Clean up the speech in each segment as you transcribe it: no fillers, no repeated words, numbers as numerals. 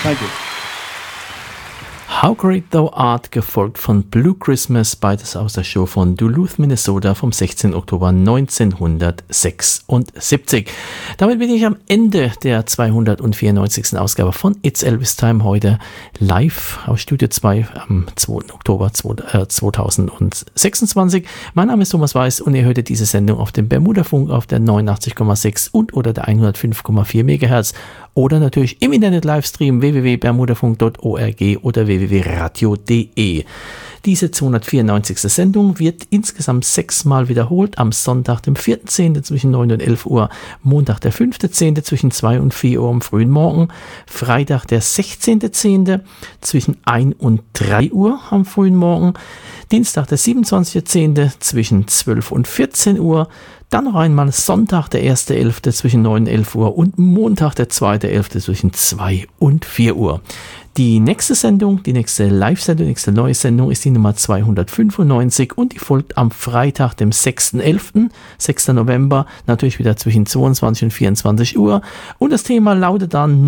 Thank you. How Great Thou Art, gefolgt von Blue Christmas, beides aus der Show von Duluth, Minnesota vom 16. Oktober 1976. Damit bin ich am Ende der 294. Ausgabe von It's Elvis Time, heute live aus Studio 2 am 2. Oktober 2026. Mein Name ist Thomas Weiß und ihr hört diese Sendung auf dem Bermuda-Funk auf der 89,6 und oder der 105,4 MHz oder natürlich im Internet-Livestream www.bermudafunk.org oder www.radio.de. Diese 294. Sendung wird insgesamt 6 Mal wiederholt. Am Sonntag, dem 4.10. zwischen 9 und 11 Uhr, Montag, der 5.10. zwischen 2 und 4 Uhr am frühen Morgen, Freitag, der 16.10. zwischen 1 und 3 Uhr am frühen Morgen, Dienstag, der 27.10. zwischen 12 und 14 Uhr, dann noch einmal Sonntag, der 1.11. zwischen 9 und 11 Uhr und Montag, der 2.11. zwischen 2 und 4 Uhr. Die nächste Sendung, die nächste Live-Sendung, die nächste neue Sendung ist die Nummer 295 und die folgt am Freitag, dem 6.11., 6. November, natürlich wieder zwischen 22 und 24 Uhr. Und das Thema lautet dann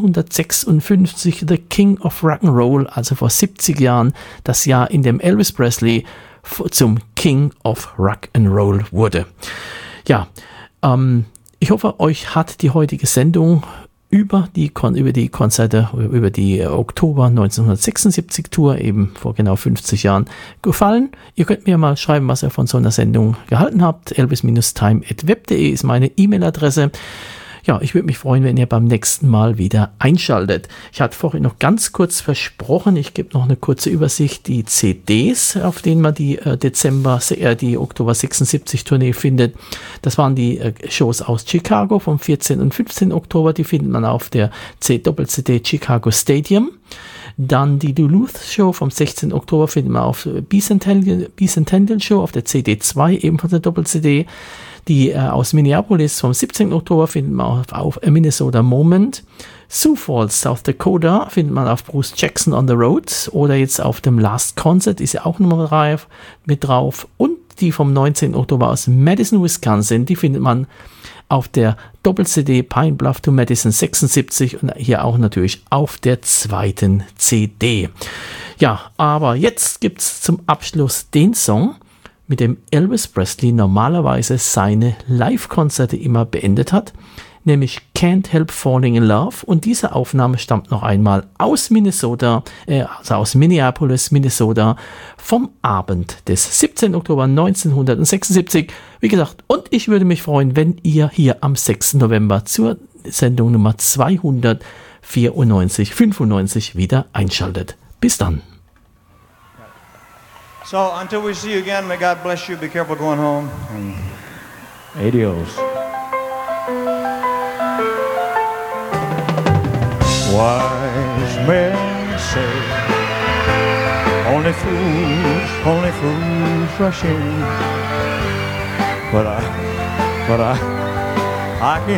1956, The King of Rock'n'Roll, also vor 70 Jahren, das Jahr, in dem Elvis Presley zum King of Rock'n'Roll wurde. Ja, ich hoffe, euch hat die heutige Sendung über die Konzerte, über die Oktober 1976 Tour, eben vor genau 50 Jahren, gefallen. Ihr könnt mir mal schreiben, was ihr von so einer Sendung gehalten habt. elvis-time@web.de ist meine E-Mail-Adresse. Ja, ich würde mich freuen, wenn ihr beim nächsten Mal wieder einschaltet. Ich hatte vorhin noch ganz kurz versprochen, ich gebe noch eine kurze Übersicht, die CDs, auf denen man die die Oktober 76 Tournee findet. Das waren die Shows aus Chicago vom 14. und 15. Oktober, die findet man auf der Doppel-CD Chicago Stadium. Dann die Duluth Show vom 16. Oktober findet man auf Bicentennial Show auf der CD2, ebenfalls der Doppel-CD. Die aus Minneapolis vom 17. Oktober findet man auf Minnesota Moment. Sioux Falls, South Dakota, findet man auf Bruce Jackson on the Road oder jetzt auf dem Last Concert, ist ja auch Nummer 3 mit drauf. Und die vom 19. Oktober aus Madison, Wisconsin, die findet man auf der Doppel-CD Pine Bluff to Madison 76 und hier auch natürlich auf der zweiten CD. Ja, aber jetzt gibt es zum Abschluss den Song, mit dem Elvis Presley normalerweise seine Live-Konzerte immer beendet hat, nämlich Can't Help Falling in Love. Und diese Aufnahme stammt noch einmal aus Minnesota, also aus Minneapolis, Minnesota, vom Abend des 17. Oktober 1976. Wie gesagt, und ich würde mich freuen, wenn ihr hier am 6. November zur Sendung Nummer 295 wieder einschaltet. Bis dann. So, until we see you again, may God bless you. Be careful going home. Adios. Wise men say only fools rush in. But I can't